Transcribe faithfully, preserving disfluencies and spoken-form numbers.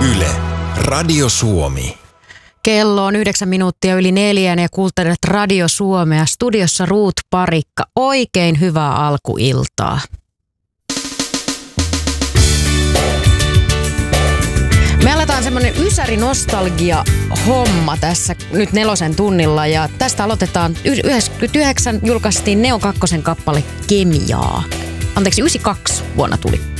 Yle, Radio Suomi. Kello on yhdeksän minuuttia yli neljän ja kuuntelet Radio Suomea. Studiossa Ruut Parikka. Oikein hyvää alkuiltaa. Me aletaan semmonen ysäri-nostalgia-homma tässä nyt nelosen tunnilla ja tästä aloitetaan. yhdeksänkymmentäyhdeksän julkaistiin Neo kakkosen kappale Kemiaa. Anteeksi, yhdeksänkymmentäkaksi vuonna tuli.